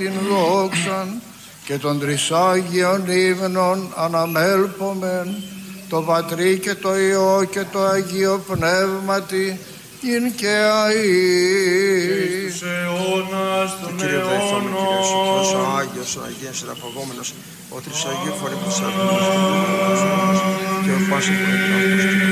την δόξαν και των τρισάγιων ύμνων αναμέλπομεν το Πατρί και το Υιό και το Αγίο Πνεύματι ειν και αεί. Και στους αιώνας των αιώνων. Κύριε ο Άγιος, ο Αγίας Ιεραπαγόμενος, ο Τρισαγίου Φορεύτος Αγίου και ο Πάσης Προεκλάβος